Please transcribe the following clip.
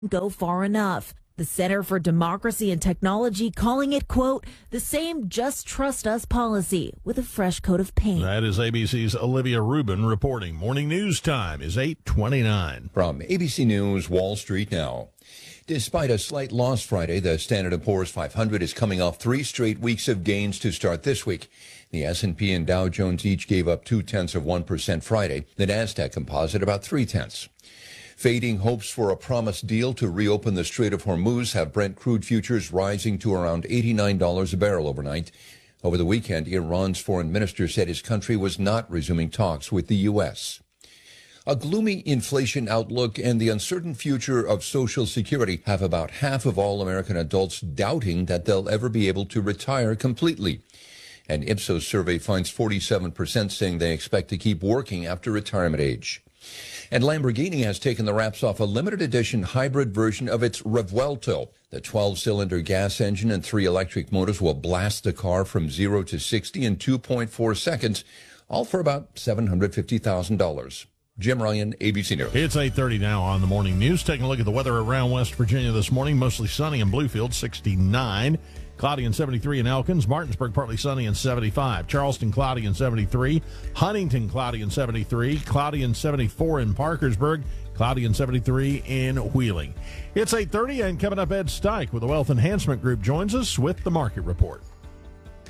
go far enough. The Center for Democracy and Technology calling it, quote, the same just trust us policy with a fresh coat of paint. That is ABC's Olivia Rubin reporting. Morning news time is 8:29. From ABC News, Wall Street now. Despite a slight loss Friday, the Standard & Poor's 500 is coming off 3 straight weeks of gains to start this week. The S&P and Dow Jones each gave up 0.2% Friday. The Nasdaq Composite about 0.3. Fading hopes for a promised deal to reopen the Strait of Hormuz have Brent crude futures rising to around $89 a barrel overnight. Over the weekend, Iran's foreign minister said his country was not resuming talks with the U.S. A gloomy inflation outlook and the uncertain future of Social Security have about half of all American adults doubting that they'll ever be able to retire completely. An Ipsos survey finds 47% saying they expect to keep working after retirement age. And Lamborghini has taken the wraps off a limited edition hybrid version of its Revuelto. The 12-cylinder gas engine and 3 electric motors will blast the car from 0 to 60 in 2.4 seconds, all for about $750,000. Jim Ryan, ABC News. It's 8:30 now on the morning news. Taking a look at the weather around West Virginia this morning. Mostly sunny in Bluefield, 69. Cloudy and 73 in Elkins. Martinsburg, partly sunny and 75. Charleston, cloudy and 73. Huntington, cloudy and 73. Cloudy and 74 in Parkersburg. Cloudy and 73 in Wheeling. It's 8:30, and coming up, Ed Steich with the Wealth Enhancement Group joins us with the Market Report.